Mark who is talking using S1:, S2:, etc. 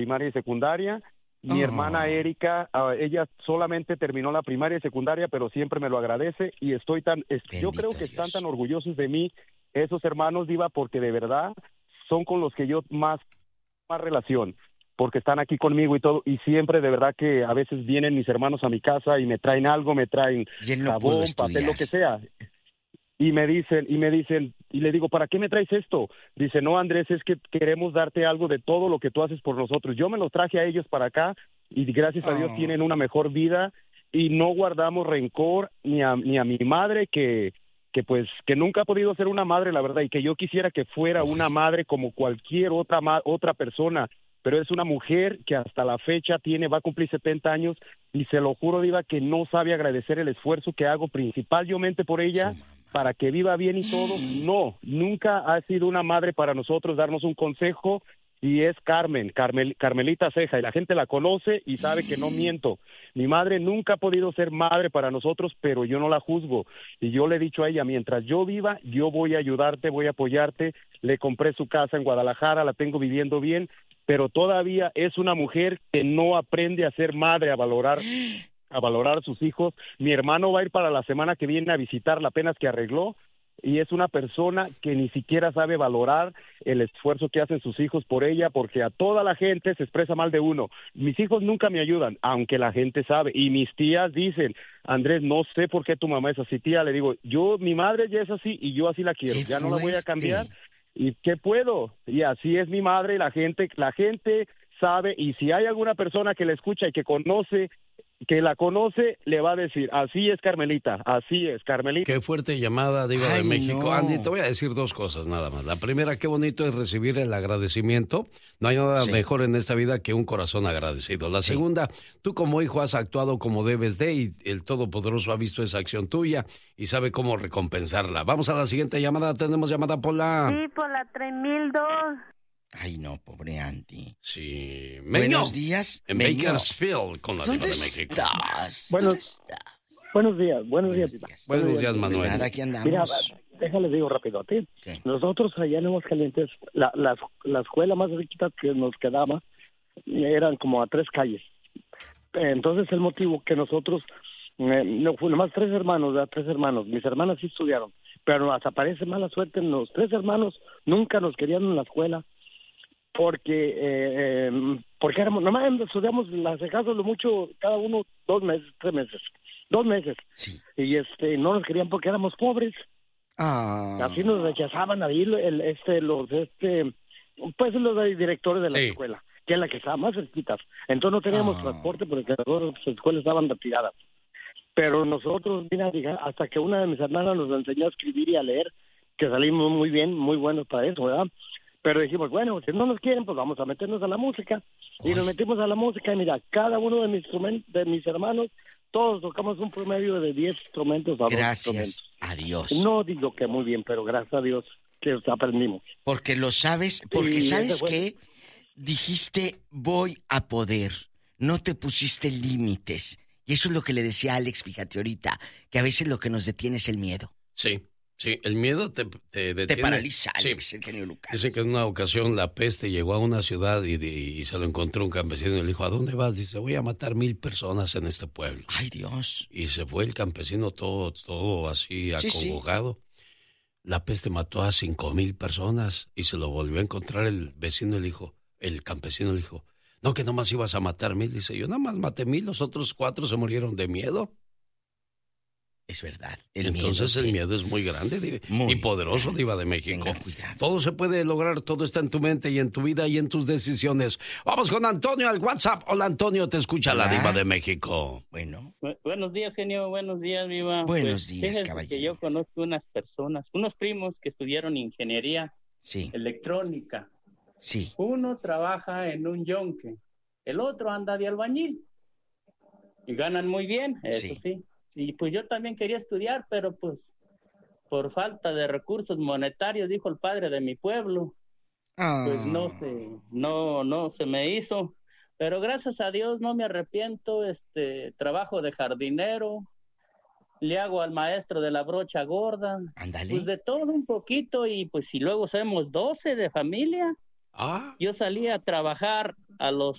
S1: primaria y secundaria. Mi hermana Erika, ella solamente terminó la primaria y secundaria, pero siempre me lo agradece y yo creo que están tan orgullosos de mí esos hermanos, Diva, porque de verdad son con los que yo más relación, porque están aquí conmigo y todo, y siempre de verdad que a veces vienen mis hermanos a mi casa y me traen algo, me traen jabón, papel, lo que sea. Y me dicen, y le digo, ¿para qué me traes esto? Dice, no, Andrés, es que queremos darte algo de todo lo que tú haces por nosotros. Yo me los traje a ellos para acá y gracias a Dios tienen una mejor vida y no guardamos rencor ni a mi madre que nunca ha podido ser una madre, la verdad, y que yo quisiera que fuera una madre como cualquier otra persona, pero es una mujer que hasta la fecha va a cumplir 70 años y se lo juro, Diva, que no sabe agradecer el esfuerzo que hago principalmente por ella, para que viva bien y todo. No, nunca ha sido una madre para nosotros darnos un consejo y es Carmelita Ceja, y la gente la conoce y sabe que no miento. Mi madre nunca ha podido ser madre para nosotros, pero yo no la juzgo y yo le he dicho a ella, mientras yo viva, yo voy a ayudarte, voy a apoyarte. Le compré su casa en Guadalajara, la tengo viviendo bien, pero todavía es una mujer que no aprende a ser madre, a valorar a sus hijos. Mi hermano va a ir para la semana que viene a visitarla, apenas que arregló, y es una persona que ni siquiera sabe valorar el esfuerzo que hacen sus hijos por ella, porque a toda la gente se expresa mal de uno. Mis hijos nunca me ayudan, aunque la gente sabe, y mis tías dicen, Andrés, no sé por qué tu mamá es así. Tía, le digo, mi madre ya es así y yo así la quiero, ya no la voy a cambiar. ¿Y qué puedo? Y así es mi madre, la gente sabe, y si hay alguna persona que la escucha y que la conoce, le va a decir, así es Carmelita.
S2: Qué fuerte llamada, Diva de México. No. Andy, te voy a decir dos cosas nada más. La primera, qué bonito es recibir el agradecimiento. No hay nada mejor en esta vida que un corazón agradecido. La segunda, tú como hijo has actuado como debes de, y el Todopoderoso ha visto esa acción tuya y sabe cómo recompensarla. Vamos a la siguiente llamada. Tenemos llamada por la...
S3: Sí, por la 3002.
S4: Ay, no, pobre Andy.
S2: Sí.
S4: Buenos días.
S2: En Bakersfield, con la Diva de México.
S5: Buenos días. Buenos días,
S2: Manuel.
S4: Pues nada, aquí andamos.
S5: Mira, déjale digo rápido a ti. ¿Qué? Nosotros allá en Aguascalientes, la escuela más riquita que nos quedaba eran como a 3 calles. Entonces el motivo que nosotros, nomás 3 hermanos, mis hermanas sí estudiaron, pero hasta parece mala suerte, los 3 hermanos nunca nos querían en la escuela. Porque éramos, nomás estudiamos las casos lo mucho, cada uno 2 meses, 3 meses, 2 meses.
S4: Sí.
S5: Y no nos querían porque éramos pobres. Así nos rechazaban ahí los directores de la escuela, que es la que estaba más cerquita. Entonces no teníamos transporte porque las escuelas estaban retiradas. Pero nosotros, mira, hasta que una de mis hermanas nos enseñó a escribir y a leer, que salimos muy bien, muy buenos para eso, ¿verdad? Pero dijimos, bueno, si no nos quieren, pues vamos a meternos a la música. Y nos metimos a la música y mira, cada uno de mis hermanos, todos tocamos un promedio de 10 instrumentos a 12 instrumentos.
S4: Gracias a Dios.
S5: No digo que muy bien, pero gracias a Dios que aprendimos.
S4: Porque lo sabes, porque ¿sabes qué? Dijiste, voy a poder. No te pusiste límites. Y eso es lo que le decía a Alex, fíjate ahorita, que a veces lo que nos detiene es el miedo.
S2: Sí, el miedo te detiene.
S4: Te paraliza, Alex, el genio Lucas.
S2: Dicen que en una ocasión la peste llegó a una ciudad y se lo encontró un campesino y le dijo, ¿a dónde vas? Dice, voy a matar 1,000 personas en este pueblo.
S4: ¡Ay, Dios!
S2: Y se fue el campesino todo así acongojado. La peste mató a 5,000 personas y se lo volvió a encontrar el vecino y el campesino le dijo, no, que nomás ibas a matar 1,000. Dice, yo nada más maté 1,000, los otros 4 se murieron de miedo.
S4: Es verdad.
S2: El miedo es muy grande y poderoso, Diva de México. Todo se puede lograr, todo está en tu mente y en tu vida y en tus decisiones. Vamos con Antonio al WhatsApp. Hola, Antonio, te escucha la Diva de México.
S4: Bueno.
S6: Buenos días, genio. Buenos días, Diva.
S4: Buenos días, caballero.
S6: Que yo conozco unas personas, unos primos que estudiaron ingeniería electrónica.
S4: Sí.
S6: Uno trabaja en un yonque, el otro anda de albañil. Y ganan muy bien, eso sí. Y pues yo también quería estudiar, pero pues por falta de recursos monetarios, dijo el padre de mi pueblo, pues no se me hizo. Pero gracias a Dios no me arrepiento, trabajo de jardinero, le hago al maestro de la brocha gorda.
S4: Ándale.
S6: Pues de todo un poquito, y pues si luego somos 12 de familia. Yo salí a trabajar a los